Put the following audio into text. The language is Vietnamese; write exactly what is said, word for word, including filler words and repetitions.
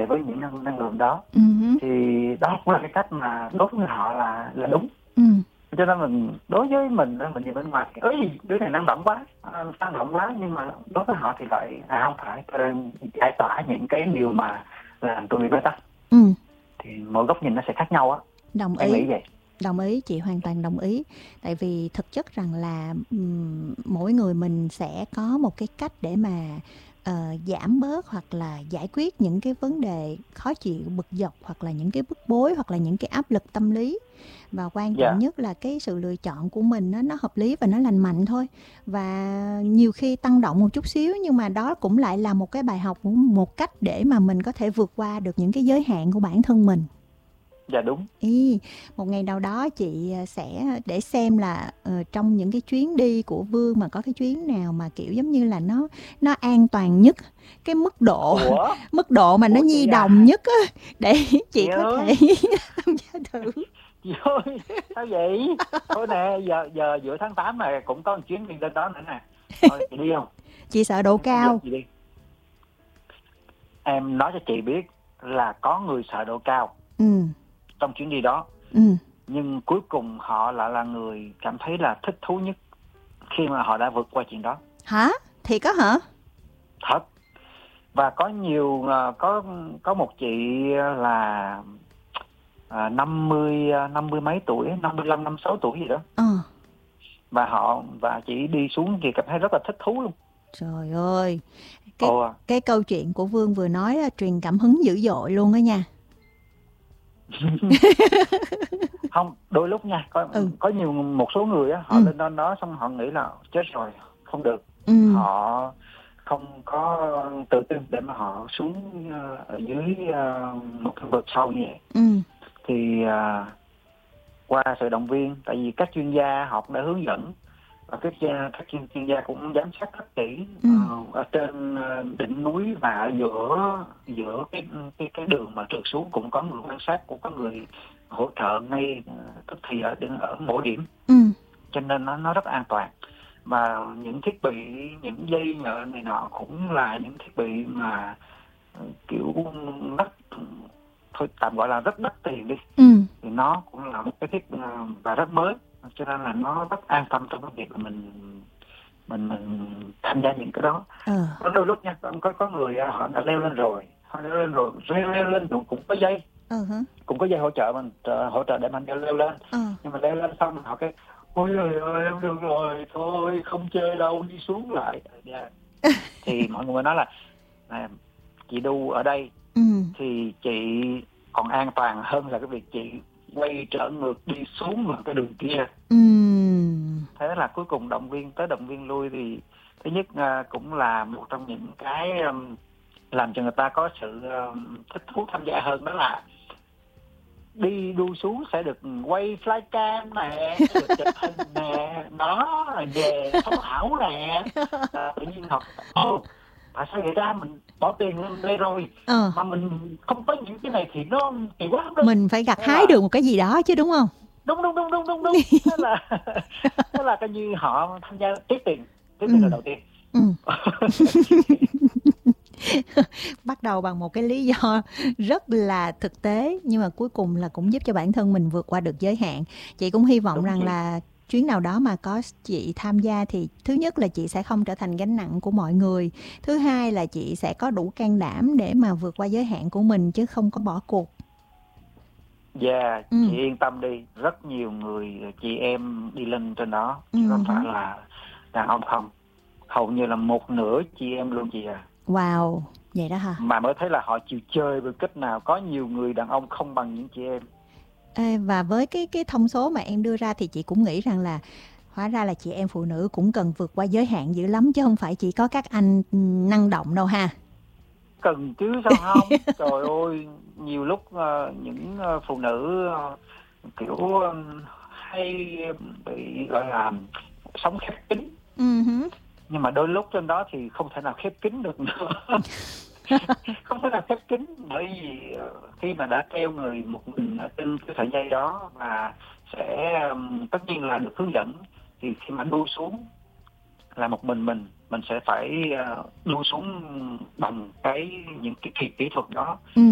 về với những năng, năng lượng đó. Ừ hứ. Thì đó cũng là cái cách mà đối với họ là là đúng. Ừ. Cho nên mình đối với mình mình nhìn bên ngoài ơi đứa này năng động quá, à, năng động quá, nhưng mà đối với họ thì lại à không phải, tôi đang giải tỏa những cái điều mà làm tôi bị bế tắc. Ừ. Thì mỗi góc nhìn nó sẽ khác nhau á. Đồng Em ý. nghĩ vậy. Đồng ý, chị hoàn toàn đồng ý. Tại vì thực chất rằng là ừm, mỗi người mình sẽ có một cái cách để mà ờ, giảm bớt hoặc là giải quyết những cái vấn đề khó chịu, bực dọc, hoặc là những cái bức bối, hoặc là những cái áp lực tâm lý. Và quan trọng Dạ. nhất là cái sự lựa chọn của mình nó, nó hợp lý và nó lành mạnh thôi. Và nhiều khi tăng động một chút xíu, nhưng mà đó cũng lại là một cái bài học, một cách để mà mình có thể vượt qua được những cái giới hạn của bản thân mình. Dạ đúng. Ý, một ngày nào đó chị sẽ để xem là uh, trong những cái chuyến đi của Vương mà có cái chuyến nào mà kiểu giống như là nó nó an toàn nhất, cái mức độ Ủa? mức độ mà nó Ủa nhi chị đồng à? nhất á, để chị Chị có thể ơi, tham gia thử. chị ơi, sao vậy? Thôi nè, giờ giờ giữa tháng tám này cũng có một chuyến đi lên đó nữa nè. Thôi chị đi không? Chị sợ độ Giờ cao. chị đi. Em nói cho chị biết là có người sợ độ cao Ừ. trong chuyến đi đó. Ừ. Nhưng cuối cùng họ lại là người cảm thấy là thích thú nhất khi mà họ đã vượt qua chuyện đó. Hả? Thiệt có hả? Thật. Và có nhiều à, có có một chị là à, năm mươi à, năm mươi mấy tuổi, năm mươi lăm, năm mươi sáu tuổi gì đó. Ờ. Và họ và chị đi xuống thì cảm thấy rất là thích thú luôn. Trời ơi, cái Ồ. cái câu chuyện của Vương vừa nói là truyền cảm hứng dữ dội luôn đó nha. Không, đôi lúc nha, có Ừ. có nhiều một số người á, họ Ừ. lên đó đó xong họ nghĩ là chết rồi, không được. Ừ. Họ không có tự tin để mà họ xuống ờ, ở dưới ờ, một cái vực sâu như vậy. Ừ. Thì uh, qua sự động viên, tại vì các chuyên gia họ cũng đã hướng dẫn, và các gia, các chuyên, chuyên gia cũng giám sát rất kỹ. Ừ. uh, ở trên uh, đỉnh núi và ở giữa giữa cái cái cái đường mà trượt xuống cũng có người quan sát, cũng có người hỗ trợ ngay uh, tức thì ở ở mỗi điểm. Ừ. Cho nên nó nó rất an toàn. Và những thiết bị, những dây nhợ này nọ cũng là những thiết bị mà uh, kiểu rất, thôi tạm gọi là rất đắt tiền đi. Ừ. Thì nó cũng là một cái thiết uh, và rất mới, cho nên là nó rất an tâm trong cái việc là mình mình mình tham gia những cái đó. Ờ. Có đôi lúc nha, có có người uh, họ đã leo lên rồi, họ leo lên rồi, leo, leo lên cũng, cũng có dây, Ừ hả? cũng có dây hỗ trợ mình, uh, hỗ trợ để mình leo, leo lên. Ờ. Nhưng mà leo lên xong họ cái ôi trời ơi em được rồi, thôi không chơi đâu, đi xuống lại. Yeah. Thì mọi người nói là à, chị đu ở đây Ừ. thì chị còn an toàn hơn là cái việc chị quay trở ngược đi xuống vào cái đường kia. Ừ. Thế là cuối cùng động viên tới động viên lui, thì thứ nhất uh, cũng là một trong những cái um, làm cho người ta có sự um, thích thú tham gia hơn, đó là đi đu xuống sẽ được quay flycam nè, sẽ được chụp hình nè, đó là về sống ảo nè. À, tự nhiên học ồ tại sao vậy ra, mình bỏ tiền lên đây rồi Ờ. mà mình không có những cái này thì nó kỳ quá không? Mình phải gặt Thế hái là được một cái gì đó chứ, đúng không? đúng đúng đúng đúng đúng đúng thế là thế là coi như họ tham gia tiếp tiền, tiếp Ừ. tiền là đầu tiên. Ừ. Bắt đầu bằng một cái lý do rất là thực tế, nhưng mà cuối cùng là cũng giúp cho bản thân mình vượt qua được giới hạn. Chị cũng hy vọng Đúng rằng chị. là chuyến nào đó mà có chị tham gia thì thứ nhất là chị sẽ không trở thành gánh nặng của mọi người, thứ hai là chị sẽ có đủ can đảm để mà vượt qua giới hạn của mình chứ không có bỏ cuộc. Dạ, Ừ. chị yên tâm đi, rất nhiều người chị em đi lên trên đó, Ừ. chứ không phải là đàn ông không, hầu như là một nửa chị em luôn chị à. Wow, vậy đó hả? Mà mới thấy là họ chịu chơi với cách nào, có nhiều người đàn ông không bằng những chị em. Ê, và với cái cái thông số mà em đưa ra thì chị cũng nghĩ rằng là hóa ra là chị em phụ nữ cũng cần vượt qua giới hạn dữ lắm, chứ không phải chỉ có các anh năng động đâu ha. Cần chứ sao không. Trời ơi, nhiều lúc uh, những uh, phụ nữ uh, kiểu uh, hay bị gọi là sống khép kín. Uh-huh. Nhưng mà đôi lúc trên đó thì không thể nào khép kín được nữa. Không thể nào khép kín, bởi vì khi mà đã treo người một mình ở trên cái sợi dây đó, và sẽ um, tất nhiên là được hướng dẫn, thì khi mà đu xuống là một mình mình mình sẽ phải uh, đu xuống bằng cái những cái kỹ, kỹ thuật đó. Ừ.